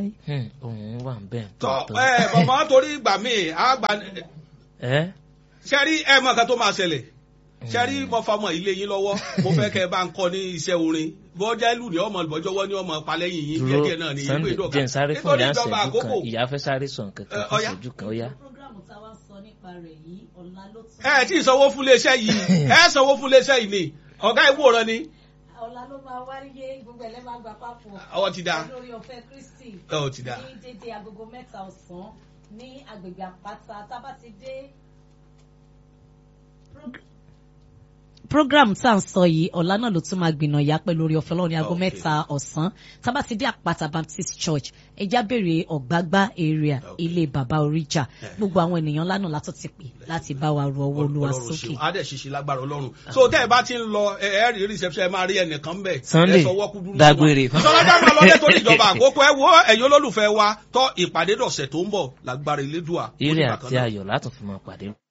òun wà ń bẹ̀. tọ́ bàbá torí ìgbà míì àgbà ṣẹ́rí mọ̀ nǹkan tó máa ṣẹlẹ̀ ṣẹ́rí mo fa ọmọ ilé yín lọ́wọ́ mo fẹ́ kẹ́ ẹ bá ń kọ́ ní iṣẹ́ orin bọ́jà ìlú ni ọmọ ìbọ̀jọ́wọ́ ní ọmọ palẹ́yìn yín díẹ̀ náà ní ìlú ìdọ̀gá jẹ́ sáré fún ìyá ṣẹ́jú kan ìyá fẹ́ sáré sọ nǹkan kan fún ṣẹ́jú kan ó yá. tí ì sanwó fún iléeṣẹ́ yìí sanwó fún iléeṣẹ́ yìí ni ọ̀gá ìwòran ni. ọ̀la ló máa wáyé gbogbo ẹ̀lẹ́ máa gbà papọ̀. ọwọ́ ti da. lórí ọ̀fẹ́ Kristi. ọwọ́ ti da. ní dédé agogo 3 ọ̀sán ní agbègbè àpáta tábà ti dé. program tá à ń sọ yìí ọ̀la náà ló tún máa gbìnà yá pẹ̀lú orí ọ̀fẹ́ lọ́wọ́ ní aago 3 ọ̀sán tábà ti dé àpáta Baptist Church ẹja bèrè ọ̀gbágbá area ilé bàbá oríjà gbogbo àwọn ènìyàn lánàá látọ̀ ti pè láti bá wa ru ọwọ́ Olúwa sókè. adé ṣiṣẹ́ lágbára Ọlọ́run so tẹ́ ẹ bá ti ń lọ ẹ rí reception ẹ máa rí ẹnìkan bẹ́ẹ̀ Sunday dágbére fún sọlá lọ́dẹ tó ní ìjọba àkókò ẹ wo ẹ̀yin olólùfẹ́ wa tọ́ ìpàdé dọ̀sẹ̀ tó ń bọ̀ lágbára Elédùà. eré àti ayọ̀ látọ̀ fi máa pàdé.